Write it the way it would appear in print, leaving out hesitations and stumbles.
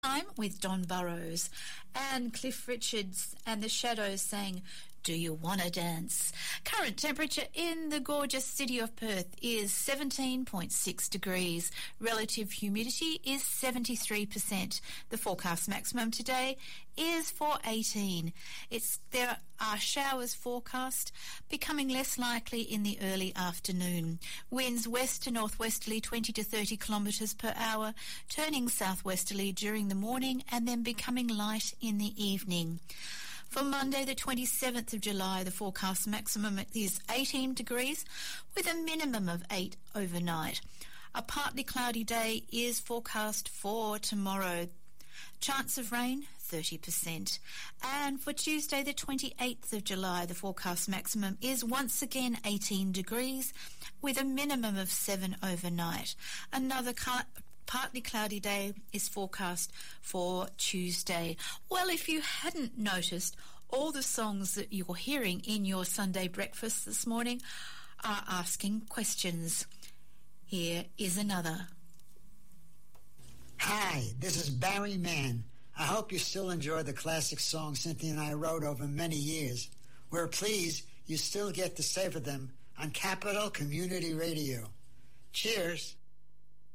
I'm with Don Burrows and Cliff Richards and the Shadows saying, "Do you wanna dance?" Current temperature in the gorgeous city of Perth is 17.6 degrees. Relative humidity is 73%. The forecast maximum today is for 18. There are showers forecast, becoming less likely in the early afternoon. Winds west to northwesterly 20 to 30 kilometres per hour, turning southwesterly during the morning and then becoming light in the evening. For Monday, the 27th of July, the forecast maximum is 18 degrees with a minimum of 8 overnight. A partly cloudy day is forecast for tomorrow. Chance of rain, 30%. And for Tuesday, the 28th of July, the forecast maximum is once again 18 degrees with a minimum of 7 overnight. Another partly cloudy day is forecast for Tuesday. Well, if you hadn't noticed, all the songs that you're hearing in your Sunday breakfast this morning are asking questions. Here is another. Hi, this is Barry Mann. I hope you still enjoy the classic songs Cynthia and I wrote over many years. We're pleased you still get to savor them on Capital Community Radio. Cheers.